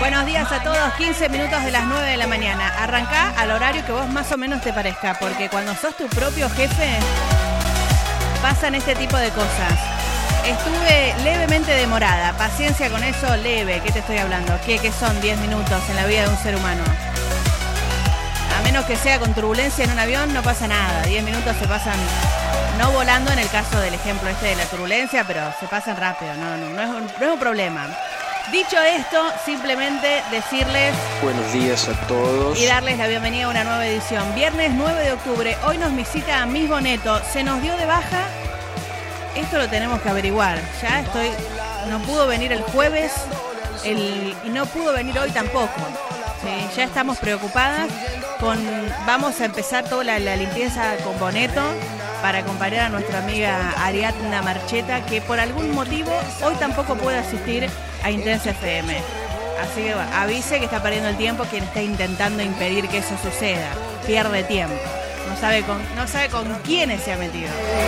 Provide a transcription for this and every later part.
Buenos días a todos, 15 minutos de las 9 de la mañana. Arrancá al horario que vos más o menos te parezca, porque cuando sos tu propio jefe, pasan este tipo de cosas. Estuve levemente demorada, paciencia con eso, leve. ¿Qué te estoy hablando? ¿Qué son 10 minutos en la vida de un ser humano? A menos que sea con turbulencia en un avión, no pasa nada. 10 minutos se pasan, no volando en el caso del ejemplo este de la turbulencia, pero se pasan rápido, no es un problema. Dicho esto, simplemente decirles buenos días a todos y darles la bienvenida a una nueva edición. Viernes 9 de octubre, hoy nos visita Miss Boneto. ¿Se nos dio de baja? Esto lo tenemos que averiguar. No pudo venir el jueves y no pudo venir hoy tampoco. ¿Sí? Ya estamos preocupadas. Vamos a empezar toda la limpieza con Boneto para acompañar a nuestra amiga Ariadna Marcheta, que por algún motivo hoy tampoco puede asistir a Intensa FM. Así que avise que está perdiendo el tiempo quien está intentando impedir que eso suceda. Pierde tiempo. No sabe con quiénes se ha metido.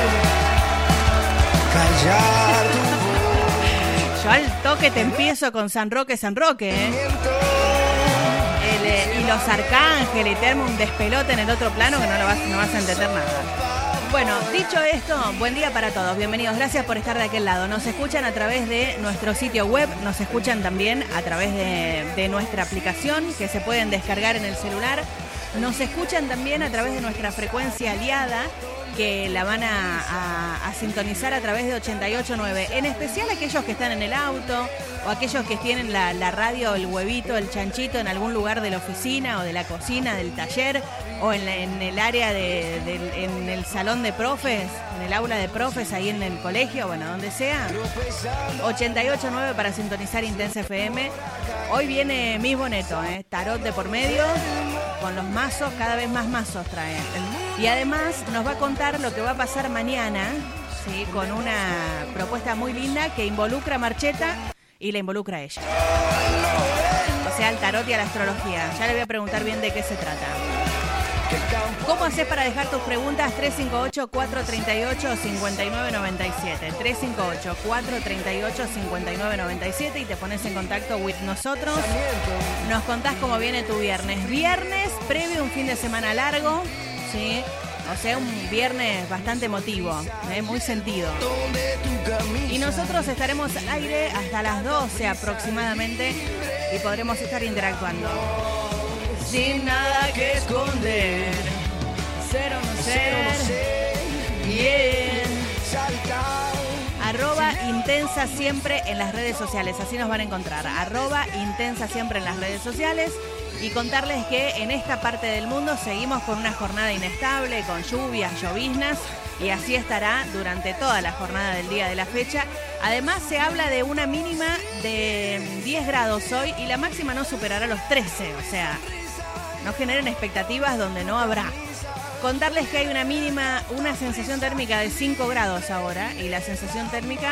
Yo al toque te empiezo con San Roque, ¿eh? Y los arcángeles, y te arma un despelote en el otro plano que no vas a entender nada. Bueno, dicho esto, buen día para todos, bienvenidos, gracias por estar de aquel lado. Nos escuchan a través de nuestro sitio web, nos escuchan también a través de nuestra aplicación que se pueden descargar en el celular. Nos escuchan también a través de nuestra frecuencia aliada, que la van a sintonizar a través de 88.9. En especial aquellos que están en el auto o aquellos que tienen la radio, el huevito, el chanchito en algún lugar de la oficina o de la cocina, del taller o en el área en el salón de profes, en el aula de profes, ahí en el colegio, bueno, donde sea. 88.9 para sintonizar Intensa FM. Hoy viene Miss Boneto, tarot de por medio, con los mazos, cada vez más mazos trae. Y además nos va a contar lo que va a pasar mañana, ¿sí? Con una propuesta muy linda que involucra a Marcheta y la involucra a ella. O sea, al tarot y a la astrología. Ya le voy a preguntar bien de qué se trata. ¿Cómo haces para dejar tus preguntas? 358-438-5997. 358-438-5997 y te pones en contacto with nosotros. Nos contás cómo viene tu viernes. Viernes previo a un fin de semana largo, ¿sí? O sea, un viernes bastante emotivo, muy sentido. Y nosotros estaremos al aire hasta las 12 aproximadamente y podremos estar interactuando. Sin nada que esconder, ser o no ser, bien. @intensa siempre en las redes sociales, así nos van a encontrar. @intensa siempre en las redes sociales. Y contarles que en esta parte del mundo seguimos con una jornada inestable, con lluvias, lloviznas, y así estará durante toda la jornada del día de la fecha. Además se habla de una mínima de 10 grados hoy y la máxima no superará los 13, o sea, no generen expectativas donde no habrá. Contarles que hay una sensación térmica de 5 grados ahora y la sensación térmica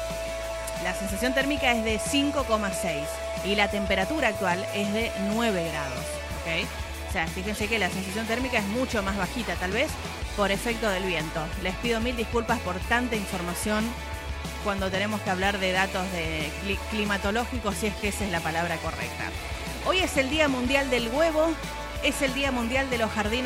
es de 5,6 y la temperatura actual es de 9 grados, ¿ok? O sea, fíjense que la sensación térmica es mucho más bajita, tal vez por efecto del viento. Les pido mil disculpas por tanta información cuando tenemos que hablar de datos climatológicos, si es que esa es la palabra correcta. Hoy es el Día Mundial del Huevo, es el Día Mundial de los Jardines